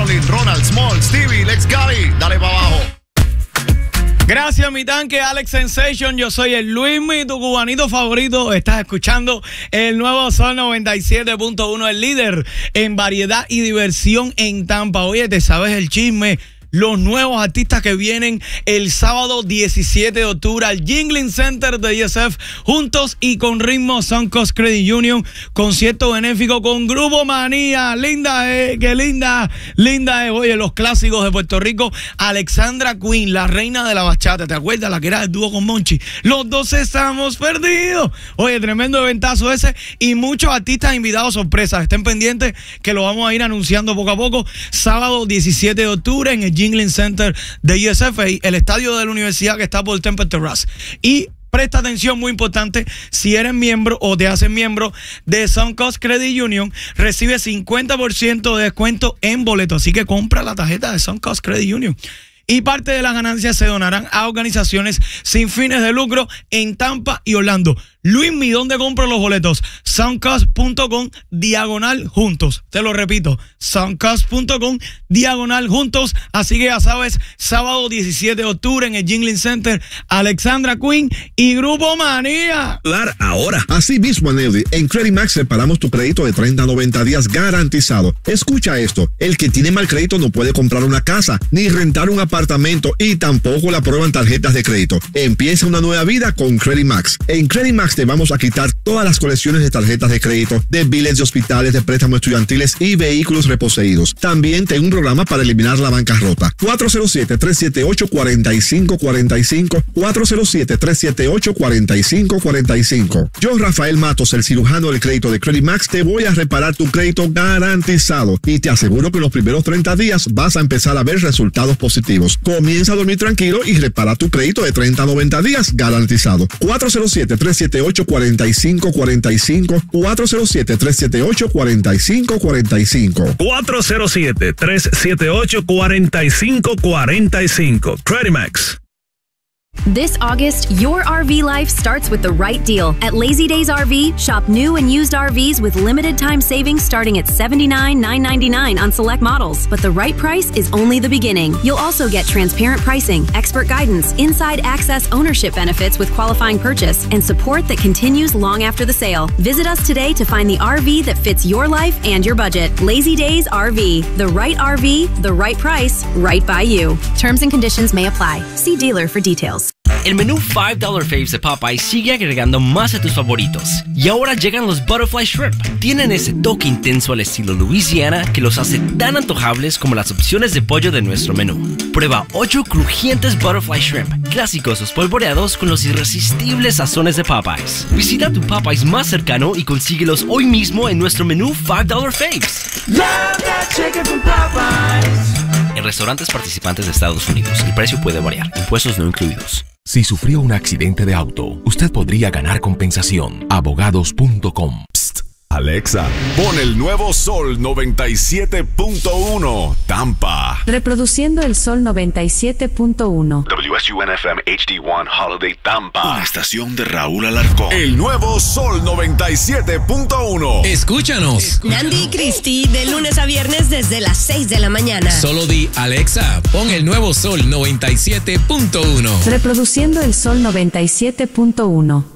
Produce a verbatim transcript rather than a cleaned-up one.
Carolyn, Ronald, Small, Stevie, Lex Gary. Dale para abajo. Gracias, mi tanque, Alex Sensation. Yo soy el Luismi, tu cubanito favorito. Estás escuchando el nuevo Sol noventa y siete punto uno, el líder en variedad y diversión en Tampa. Oye, ¿te sabes el chisme? Los nuevos artistas que vienen el sábado diecisiete de octubre al Jingling Center de I S F, juntos y con ritmo, Suncoast Credit Union, concierto benéfico con Grupo Manía. Linda, eh, qué linda, linda, eh. Oye, los clásicos de Puerto Rico, Alexandra Queen, la reina de la bachata, ¿te acuerdas? La que era el dúo con Monchi. Los dos estamos perdidos. Oye, tremendo eventazo ese y muchos artistas invitados sorpresas. Estén pendientes que lo vamos a ir anunciando poco a poco. Sábado diecisiete de octubre en el Jingling Center de I S F, el estadio de la universidad que está por Temple Terrace. Y presta atención, muy importante, si eres miembro o te haces miembro de Suncoast Credit Union, recibe cincuenta por ciento de descuento en boleto. Así que compra la tarjeta de Suncoast Credit Union. Y parte de las ganancias se donarán a organizaciones sin fines de lucro en Tampa y Orlando. Luismi, ¿dónde compro los boletos? Suncoast punto com diagonal juntos. Te lo repito, Suncoast punto com diagonal juntos. Así que ya sabes, sábado diecisiete de octubre en el Jingling Center, Alexandra Queen y Grupo Manía. Ahora. Así mismo, Anelli, en Credit Max separamos tu crédito de treinta a noventa días garantizado. Escucha esto, el que tiene mal crédito no puede comprar una casa, ni rentar un apartamento y tampoco le aprueban tarjetas de crédito. Empieza una nueva vida con Credit Max. En Credit Max te vamos a quitar todas las colecciones de tarjetas de crédito, de biles de hospitales, de préstamos estudiantiles y vehículos reposeídos. También tengo un programa para eliminar la bancarrota. cuatro cero siete, tres siete ocho, cuatro cinco cuatro cinco, cuatro cero siete, tres siete ocho, cuatro cinco cuatro cinco. Yo, Rafael Matos, el cirujano del crédito de Credit Max, te voy a reparar tu crédito garantizado y te aseguro que en los primeros treinta días vas a empezar a ver resultados positivos. Comienza a dormir tranquilo y repara tu crédito de treinta a noventa días garantizado. cuatro cero siete, tres siete ocho, cuatro cinco cuatro cinco, cuatro cero siete, tres siete ocho, cuatro cinco cuatro cinco. cuatro cero siete, tres siete ocho, cuatro cinco cuatro cinco. Credit Max. This August, your R V life starts with the right deal. At Lazy Days R V, shop new and used R Vs with limited time savings starting at seventy-nine thousand nine hundred ninety-nine dollars on select models. But the right price is only the beginning. You'll also get transparent pricing, expert guidance, inside access ownership benefits with qualifying purchase, and support that continues long after the sale. Visit us today to find the R V that fits your life and your budget. Lazy Days R V. The right R V, the right price, right by you. Terms and conditions may apply. See dealer for details. El menú five dollar Faves de Popeye sigue agregando más a tus favoritos. Y ahora llegan los Butterfly Shrimp. Tienen ese toque intenso al estilo Louisiana que los hace tan antojables como las opciones de pollo de nuestro menú. Prueba ocho crujientes Butterfly Shrimp, clásicos espolvoreados con los irresistibles sazones de Popeyes. Visita tu Popeyes más cercano y consíguelos hoy mismo en nuestro menú five dollar Faves. Love that chicken from Popeyes. En restaurantes participantes de Estados Unidos, el precio puede variar, impuestos no incluidos. Si sufrió un accidente de auto, usted podría ganar compensación. Abogados punto com. Alexa, pon el nuevo Sol noventa y siete punto uno, Tampa. Reproduciendo el Sol noventa y siete punto uno. W S U N F M H D uno Holiday Tampa. Una estación de Raúl Alarcón. El nuevo Sol noventa y siete punto uno. Escúchanos. Nandi y Cristi, de lunes a viernes desde las seis de la mañana. Solo di, Alexa, pon el nuevo Sol noventa y siete punto uno. Reproduciendo el Sol noventa y siete punto uno.